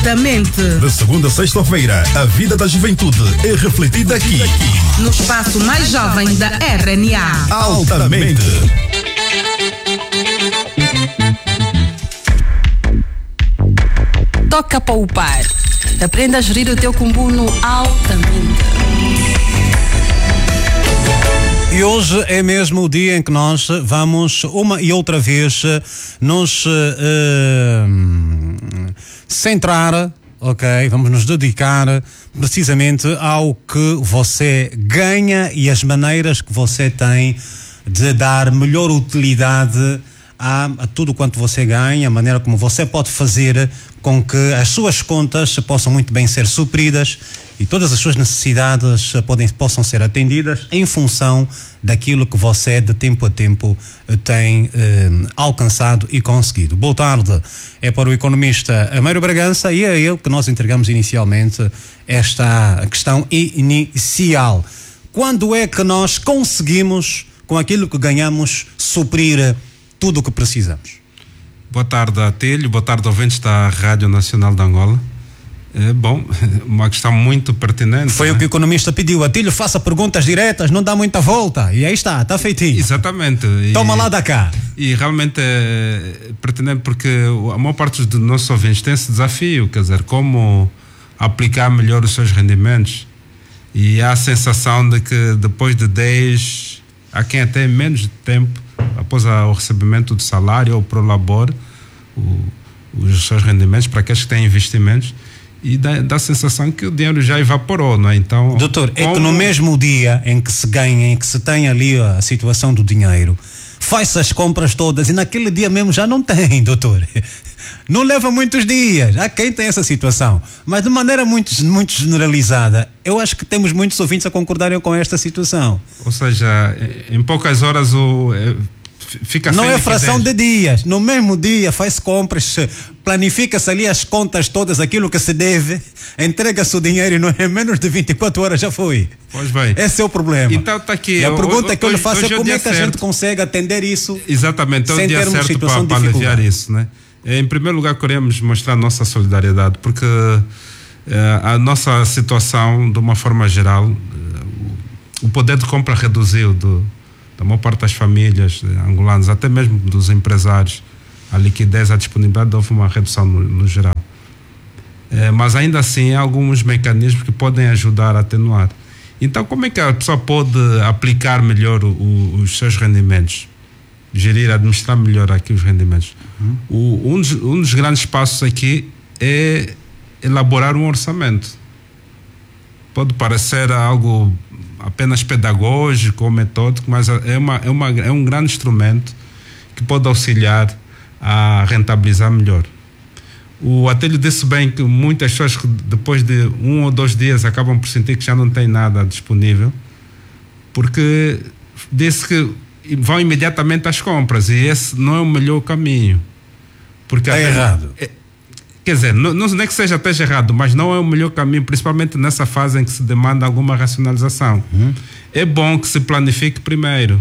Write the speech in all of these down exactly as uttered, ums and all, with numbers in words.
Altamente. De segunda a sexta-feira, a vida da juventude é refletida aqui. No espaço mais jovem da R N A. Altamente. Toca poupar. Aprenda a gerir o teu cumbuno altamente. E hoje é mesmo o dia em que nós vamos uma e outra vez nos uh, centrar, ok? Vamos nos dedicar precisamente ao que você ganha e as maneiras que você tem de dar melhor utilidade a, a tudo quanto você ganha, a maneira como você pode fazer com que as suas contas possam muito bem ser supridas e todas as suas necessidades podem, possam ser atendidas em função daquilo que você de tempo a tempo tem eh, alcançado e conseguido. Boa tarde, é para o economista Mário Bragança e é a ele que nós entregamos inicialmente esta questão inicial. Quando é que nós conseguimos, com aquilo que ganhamos, suprir tudo o que precisamos? Boa tarde, Atilho. Boa tarde, ouvintes da Rádio Nacional de Angola. É, bom, uma questão muito pertinente. Foi, né? O que o economista pediu. Atilho, faça perguntas diretas, não dá muita volta. E aí está, está feitinho. Exatamente. Toma e, lá da cá. E realmente é pertinente porque a maior parte dos nossos ouvintes tem esse desafio, quer dizer, como aplicar melhor os seus rendimentos. E há a sensação de que depois de dez, há quem até menos tempo, após o recebimento do salário ou pro labor, o, os seus rendimentos, para aqueles que têm investimentos, e dá, dá a sensação que o dinheiro já evaporou, não é? Então, doutor, como... é que no mesmo dia em que se ganha, em que se tem ali a situação do dinheiro, faz as compras todas e naquele dia mesmo já não tem, doutor. Não leva muitos dias. Há quem tem essa situação. Mas de maneira muito, muito generalizada, eu acho que temos muitos ouvintes a concordarem com esta situação. Ou seja, em poucas horas o... Fica não é fração de dias, no mesmo dia faz compras, planifica-se ali as contas todas, aquilo que se deve, entrega-se o dinheiro e não é menos de vinte e quatro horas já foi. Pois bem. Esse é o problema. Então tá aqui. E a eu, pergunta eu, que eu lhe faço é como é que certo. a gente consegue atender isso. Exatamente, é o dia certo para, para aliviar isso, né? Em primeiro lugar, queremos mostrar a nossa solidariedade, porque eh, a nossa situação, de uma forma geral, eh, o poder de compra reduziu do da maior parte das famílias angolanas, até mesmo dos empresários, a liquidez, a disponibilidade, houve uma redução no, no geral. É, mas ainda assim há alguns mecanismos que podem ajudar a atenuar. Então, como é que a pessoa pode aplicar melhor o, o, os seus rendimentos? Gerir, administrar melhor aqui os rendimentos? Uhum. O, um, dos, um dos grandes passos aqui é elaborar um orçamento. Pode parecer algo apenas pedagógico ou metódico, mas é, uma, é, uma, é um grande instrumento que pode auxiliar a rentabilizar melhor. O Atilho disse bem que muitas pessoas depois de um ou dois dias acabam por sentir que já não tem nada disponível, porque disse que vão imediatamente às compras e esse não é o melhor caminho. Porque é errado. É, Quer dizer, não, não é que seja até errado, mas não é o melhor caminho, principalmente nessa fase em que se demanda alguma racionalização. Uhum. É bom que se planifique primeiro.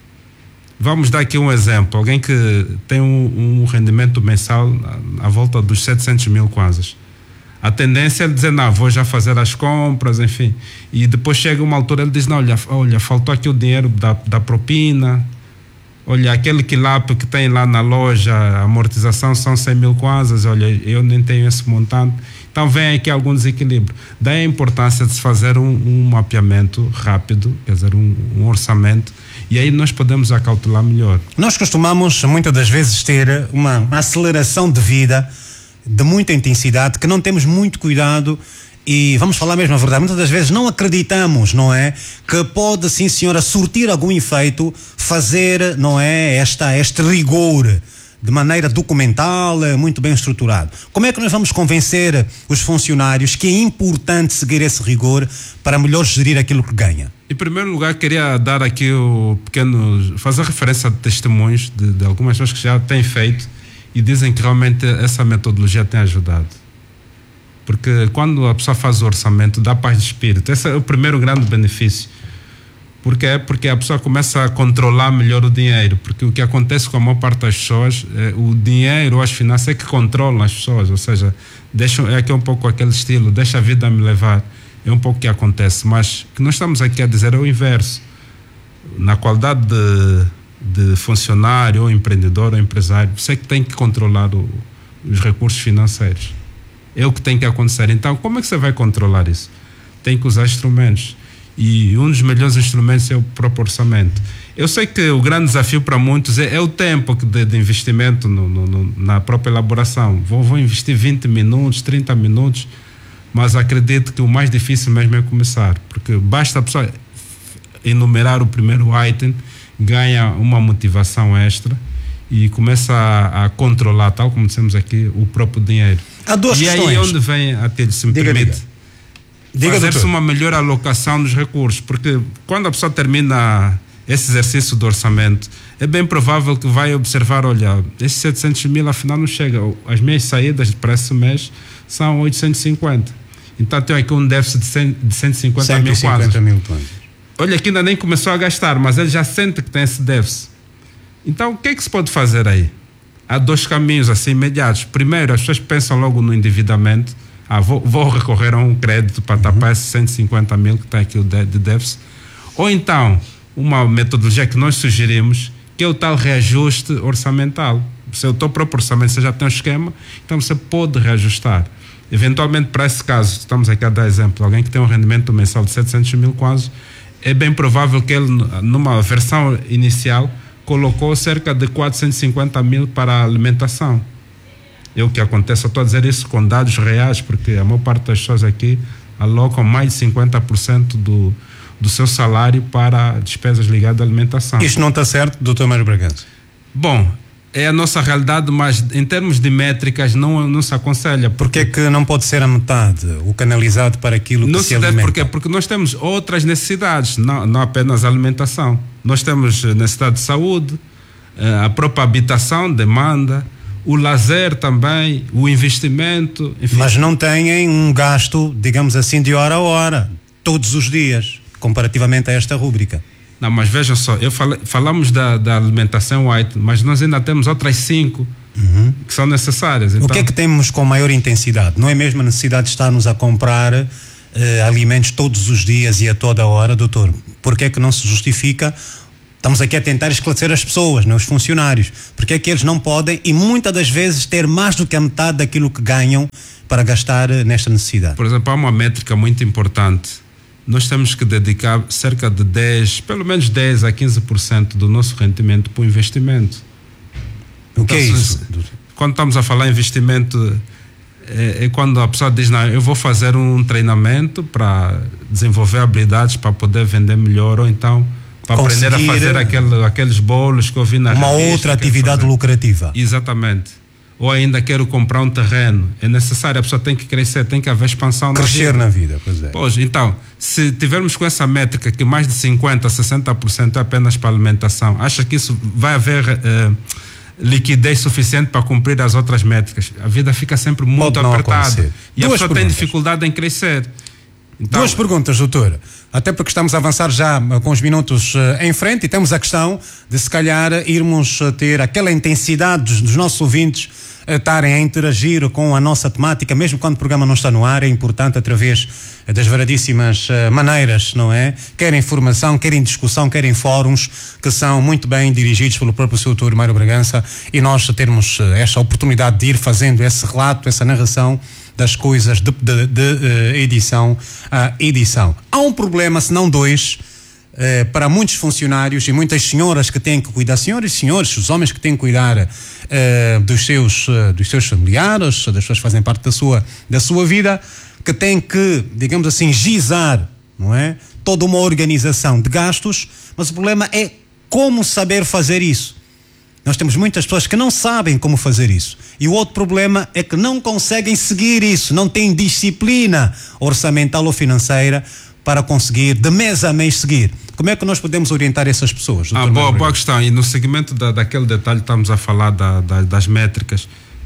Vamos dar aqui um exemplo. Alguém que tem um, um rendimento mensal à, à volta dos setecentos mil kwanzas. A tendência é dizer, não, vou já fazer as compras, enfim. E depois chega uma altura, ele diz, não, olha, olha faltou aqui o dinheiro da, da propina. Olha, aquele quilape que tem lá na loja, a amortização são cem mil kwanzas, olha, eu nem tenho esse montante. Então vem aqui algum desequilíbrio. Daí a importância de se fazer um, um mapeamento rápido, quer dizer, um, um orçamento, e aí nós podemos acautelar melhor. Nós costumamos muitas das vezes ter uma, uma aceleração de vida de muita intensidade, que não temos muito cuidado. E vamos falar mesmo a verdade, muitas das vezes não acreditamos, não é? Que pode, sim senhora, surtir algum efeito, fazer, não é? Esta, este rigor de maneira documental, muito bem estruturado. Como é que nós vamos convencer os funcionários que é importante seguir esse rigor para melhor gerir aquilo que ganha? Em primeiro lugar, queria dar aqui o pequeno, fazer referência a testemunhos de, de algumas pessoas que já têm feito e dizem que realmente essa metodologia tem ajudado. Porque quando a pessoa faz o orçamento, dá paz de espírito. Esse é o primeiro grande benefício. Por quê? Porque a pessoa começa a controlar melhor o dinheiro, porque o que acontece com a maior parte das pessoas, é, o dinheiro ou as finanças é que controlam as pessoas, ou seja, deixam, é aqui um pouco aquele estilo, deixa a vida me levar, é um pouco o que acontece, mas o que nós estamos aqui a dizer é o inverso. Na qualidade de, de funcionário ou empreendedor ou empresário, você que tem que controlar o, os recursos financeiros, é o que tem que acontecer. Então, como é que você vai controlar isso? Tem que usar instrumentos. E um dos melhores instrumentos é o próprio orçamento. Eu sei que o grande desafio para muitos é, é o tempo de, de investimento no, no, no, na própria elaboração. Vou, vou investir vinte minutos, trinta minutos, mas acredito que o mais difícil mesmo é começar, porque basta a pessoa enumerar o primeiro item, ganha uma motivação extra e começa a, a controlar, tal como dissemos aqui, o próprio dinheiro. Há duas e questões. aí é onde vem, até se me diga, permite, diga. fazer-se uma melhor alocação dos recursos, porque quando a pessoa termina esse exercício do orçamento, é bem provável que vai observar, olha, esses setecentos mil afinal não chega, as minhas saídas para esse mês são oitocentos e cinquenta, então tem aqui um déficit de, cem, de cento e cinquenta mil quase. mil pontos. Olha, que ainda nem começou a gastar, mas ele já sente que tem esse déficit. Então o que é que se pode fazer aí? Há dois caminhos assim imediatos. Primeiro, as pessoas pensam logo no endividamento. Ah, vou, vou recorrer a um crédito para tapar esses cento e cinquenta mil que está aqui o de, de déficit. Ou então, uma metodologia que nós sugerimos, que é o tal reajuste orçamental. Se o teu próprio orçamento você já tem um esquema, então você pode reajustar. Eventualmente, para esse caso, estamos aqui a dar exemplo, alguém que tem um rendimento mensal de setecentos mil quase, é bem provável que ele, numa versão inicial, colocou cerca de quatrocentos e cinquenta mil para a alimentação. É o que acontece. Eu estou a dizer isso com dados reais, porque a maior parte das pessoas aqui alocam mais de cinquenta por cento do, do seu salário para despesas ligadas à alimentação. Isto não está certo, doutor Mário Bragança? Bom, é a nossa realidade, mas em termos de métricas não, não se aconselha. Porque é que não pode ser a metade, o canalizado para aquilo não que se, se alimenta? Deve, porque, porque nós temos outras necessidades, não, não apenas a alimentação. Nós temos necessidade de saúde, a própria habitação, demanda, o lazer também, o investimento, enfim. Mas não têm um gasto, digamos assim, de hora a hora, todos os dias, comparativamente a esta rúbrica. Não, mas vejam só, eu falei, falamos da, da alimentação white, mas nós ainda temos outras cinco uhum. que são necessárias. Então... O que é que temos com maior intensidade? Não é mesmo a necessidade de estarmos a comprar uh, alimentos todos os dias e a toda hora, doutor? Porque é que não se justifica? Estamos aqui a tentar esclarecer as pessoas, não os funcionários. Porque é que eles não podem, e muitas das vezes, ter mais do que a metade daquilo que ganham para gastar nesta necessidade? Por exemplo, há uma métrica muito importante. Nós temos que dedicar cerca de dez, pelo menos dez a quinze por cento do nosso rendimento para o investimento. O que então, é isso? Quando estamos a falar em investimento, é, é quando a pessoa diz, não, eu vou fazer um treinamento para desenvolver habilidades para poder vender melhor, ou então para conseguir aprender a fazer aquele, aqueles bolos que eu vi na uma revista, outra atividade lucrativa. Exatamente. Ou ainda quero comprar um terreno. É necessário, a pessoa tem que crescer, tem que haver expansão. Crescer na vida, pois é. Pois, então, se tivermos com essa métrica que mais de cinquenta, sessenta por cento é apenas para alimentação, acha que isso vai haver eh, liquidez suficiente para cumprir as outras métricas? A vida fica sempre muito apertada. E Duas a pessoa perguntas. tem dificuldade em crescer. Então, Duas perguntas, doutor. Até porque estamos a avançar já com os minutos uh, em frente e temos a questão de, se calhar, irmos uh, ter aquela intensidade dos, dos nossos ouvintes uh, estarem a interagir com a nossa temática, mesmo quando o programa não está no ar. É importante, através uh, das variedíssimas uh, maneiras, não é? Quer informação, quer em discussão, quer em fóruns, que são muito bem dirigidos pelo próprio seu doutor Mário Bragança, e nós termos uh, esta oportunidade de ir fazendo esse relato, essa narração das coisas de, de, de uh, edição a edição. Há um problema, se não dois, uh, para muitos funcionários e muitas senhoras que têm que cuidar, senhoras e senhores, os homens que têm que cuidar uh, dos, seus, uh, dos seus familiares, das pessoas que fazem parte da sua, da sua vida, que têm que, digamos assim, gizar, não é? Toda uma organização de gastos, mas o problema é como saber fazer isso. Nós temos muitas pessoas que não sabem como fazer isso. E o outro problema é que não conseguem seguir isso, não têm disciplina orçamental ou financeira para conseguir, de mês a mês, seguir. Como é que nós podemos orientar essas pessoas? Ah, boa, boa questão. E no segmento da, daquele detalhe, estamos a falar da, da, das métricas.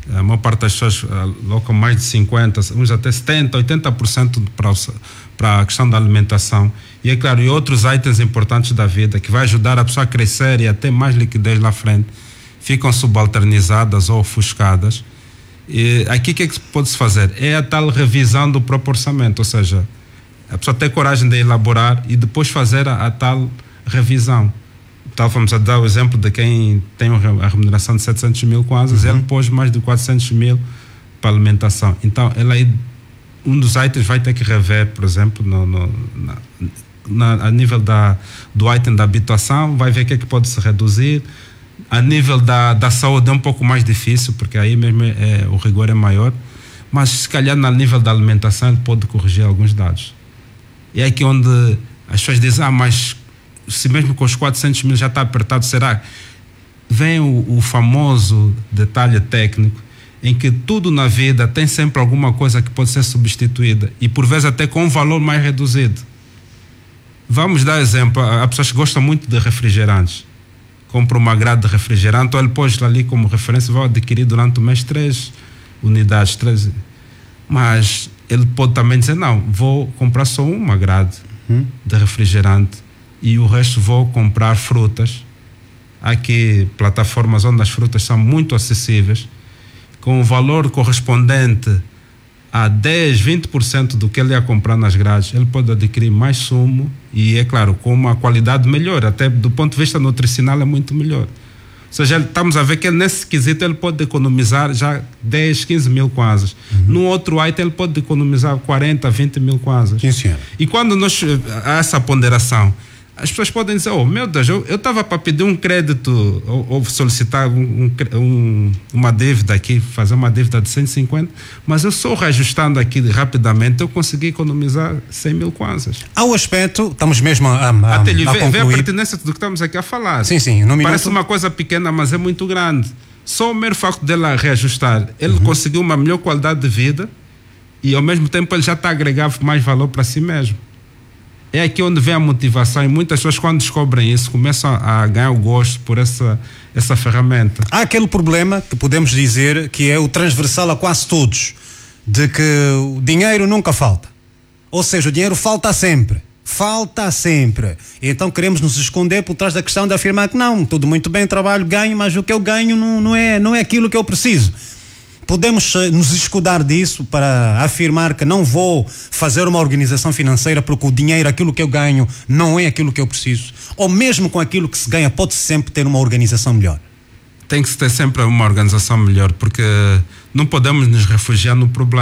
A maior parte das pessoas alocam mais de cinquenta por cento, uns até setenta por cento, oitenta por cento para, para a questão da alimentação. E é claro, e outros itens importantes da vida que vai ajudar a pessoa a crescer e a ter mais liquidez lá frente, ficam subalternizadas ou ofuscadas. E aqui o que é que pode-se fazer? É a tal revisão do próprio orçamento, ou seja, a pessoa ter coragem de elaborar e depois fazer a, a tal revisão. Tal, vamos a dar o exemplo de quem tem a remuneração de setecentos mil kwanzas, uhum. ele pôs mais de quatrocentos mil para alimentação. Então, ele aí, um dos itens vai ter que rever, por exemplo, no, no, na, na, a nível da, do item da habitação, vai ver o que é que pode se reduzir. A nível da, da saúde é um pouco mais difícil, porque aí mesmo é, é, o rigor é maior, mas se calhar no nível da alimentação ele pode corrigir alguns dados. E é aqui onde as pessoas dizem, ah, mas se mesmo com os quatrocentos mil já está apertado, será? Vem o, o famoso detalhe técnico, em que tudo na vida tem sempre alguma coisa que pode ser substituída, e por vezes até com um valor mais reduzido. Vamos dar exemplo, há pessoas que gostam muito de refrigerantes. Compra uma grade de refrigerante, ou ele pôs ali como referência, vai adquirir durante o mês três unidades, três. Mas ele pode também dizer, não, vou comprar só uma grade hum. de refrigerante e o resto vou comprar frutas. Há aqui plataformas onde as frutas são muito acessíveis, com o valor correspondente a dez, vinte por cento do que ele ia comprar nas grades, ele pode adquirir mais sumo e, é claro, com uma qualidade melhor, até do ponto de vista nutricional é muito melhor. Ou seja, ele, estamos a ver que ele, nesse quesito ele pode economizar já dez, quinze mil kwanzas. Uhum. No outro item ele pode economizar quarenta, vinte mil kwanzas. Sim, e quando nós, há essa ponderação, as pessoas podem dizer, oh meu Deus, eu estava para pedir um crédito ou, ou solicitar um, um, uma dívida aqui, fazer uma dívida de cento e cinquenta, mas eu só reajustando aqui rapidamente eu consegui economizar cem mil kwanzas. Há o aspecto, estamos mesmo a, a, Até lhe a vê, concluir. vê a pertinência do que estamos aqui a falar. Sim, sim. No Parece minuto... uma coisa pequena, mas é muito grande. Só o mero facto dela reajustar, ele uhum. conseguiu uma melhor qualidade de vida e ao mesmo tempo ele já está a agregar mais valor para si mesmo. É aqui onde vem a motivação e muitas pessoas, quando descobrem isso, começam a ganhar o gosto por essa, essa ferramenta. Há aquele problema que podemos dizer que é o transversal a quase todos, de que o dinheiro nunca falta. Ou seja, o dinheiro falta sempre. Falta sempre. E então queremos nos esconder por trás da questão de afirmar que não, tudo muito bem, trabalho, ganho, mas o que eu ganho não, não, é, não é aquilo que eu preciso. Podemos nos escudar disso para afirmar que não vou fazer uma organização financeira porque o dinheiro, aquilo que eu ganho, não é aquilo que eu preciso. Ou mesmo com aquilo que se ganha, pode-se sempre ter uma organização melhor. Tem que se ter sempre uma organização melhor, porque não podemos nos refugiar no problema.